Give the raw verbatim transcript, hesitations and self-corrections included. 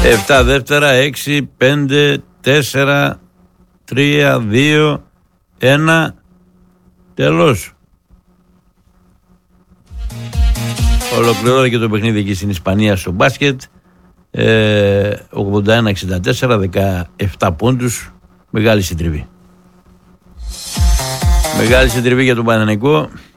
επτά δεύτερα, έξι, πέντε, τέσσερα, τρία, δύο, ένα, τέλος. Ολοκληρώθηκε το παιχνίδι εκεί στην Ισπανία στο μπάσκετ. ε, ογδόντα ένα εξήντα τέσσερα, δεκαεπτά πόντους, μεγάλη συντριβή. Μεγάλη συντριβή για τον Παναθηναϊκό.